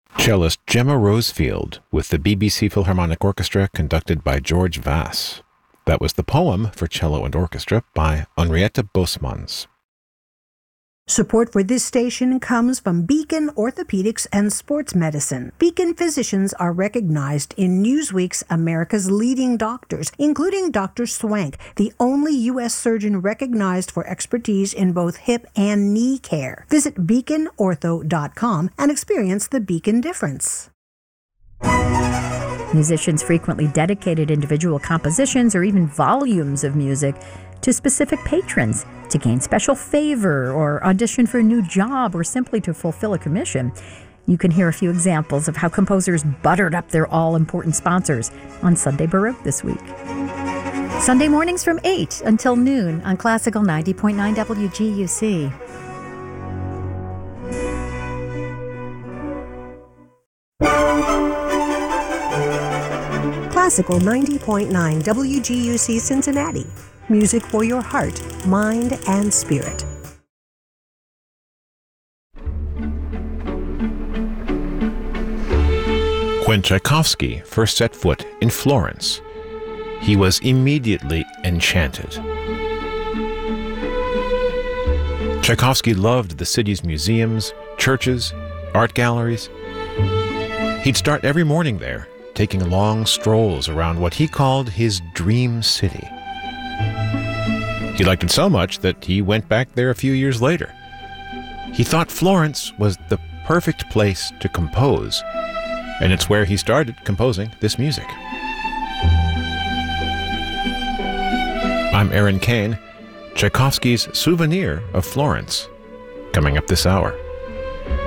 Cellist Gemma Rosefield with the BBC Philharmonic Orchestra conducted by George Vass. That was the poem for cello and orchestra by Henriette Bosmans. Support for this station comes from Beacon Orthopedics and Sports Medicine. Beacon physicians are recognized in Newsweek's America's Leading Doctors, including Dr. Swank, the only U.S. surgeon recognized for expertise in both hip and knee care. Visit beaconortho.com and experience the Beacon difference. Musicians frequently dedicated individual compositions or even volumes of music to specific patrons to gain special favor or audition for a new job or simply to fulfill a commission. You can hear a few examples of how composers buttered up their all-important sponsors on Sunday Baroque this week. Sunday mornings from 8 until noon on Classical 90.9 WGUC. Classical 90.9 WGUC Cincinnati. Music for your heart, mind, and spirit. When Tchaikovsky first set foot in Florence, he was immediately enchanted. Tchaikovsky loved the city's museums, churches, art galleries. He'd start every morning there, taking long strolls around what he called his dream city. He liked it so much that he went back there a few years later. He thought Florence was the perfect place to compose, and it's where he started composing this music. I'm Aaron Kane. Tchaikovsky's Souvenir of Florence, coming up this hour.